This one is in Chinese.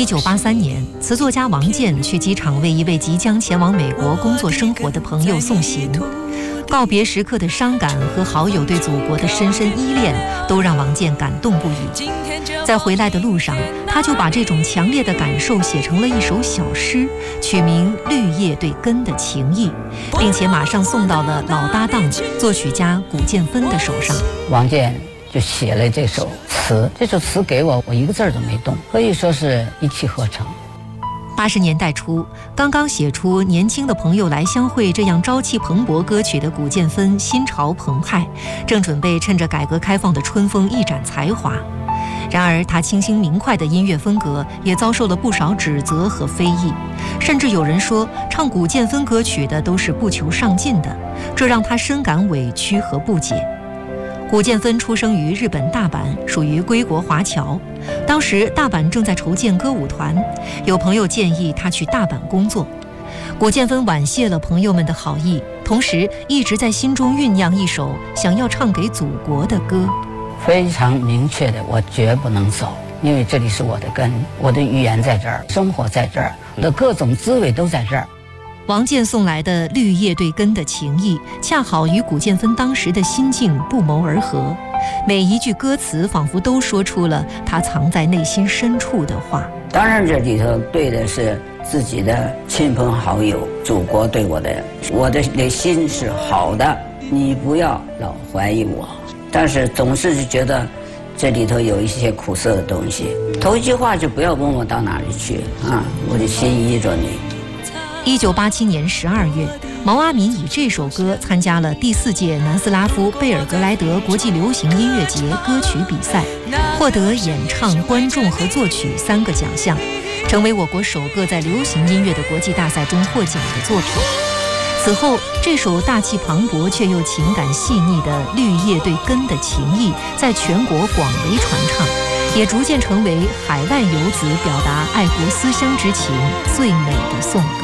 1983年，词作家王健去机场为一位即将前往美国工作生活的朋友送行。告别时刻的伤感和好友对祖国的深深依恋，都让王健感动不已。在回来的路上，他就把这种强烈的感受写成了一首小诗，取名《绿叶对根的情谊》，并且马上送到了老搭档作曲家古建芬的手上。 王健就写了这首词，这首词给我一个字都没动，可以说是一气呵成。 80年代初，刚刚写出《年轻的朋友来相会》这样朝气蓬勃歌曲的古建芬心潮澎湃，正准备趁着改革开放的春风一展才华。然而他清新明快的音乐风格也遭受了不少指责和非议，甚至有人说唱古建芬歌曲的都是不求上进的，这让他深感委屈和不解。古建芬出生于日本大阪，属于归国华侨。当时大阪正在筹建歌舞团，有朋友建议他去大阪工作。古建芬婉谢了朋友们的好意，同时一直在心中酝酿一首想要唱给祖国的歌。 非常明确的，我绝不能走，因为这里是我的根，我的语言在这儿，生活在这儿，我的各种滋味都在这儿。 王健送来的《绿叶对根的情谊》恰好与古建芬当时的心境不谋而合，每一句歌词仿佛都说出了他藏在内心深处的话。 当然这里头对的是自己的亲朋好友，祖国对我的心是好的，你不要老怀疑我。但是总是觉得这里头有一些苦涩的东西，头一句话就不要问我到哪里去啊，我的心依着你。 1987年12月，毛阿敏以这首歌参加了第4届南斯拉夫贝尔格莱德国际流行音乐节歌曲比赛，获得演唱、观众和作曲3个奖项，成为我国首个在流行音乐的国际大赛中获奖的作品。此后，这首大气磅礴却又情感细腻的《绿叶对根的情谊》在全国广为传唱，也逐渐成为海外游子表达爱国思乡之情最美的颂歌。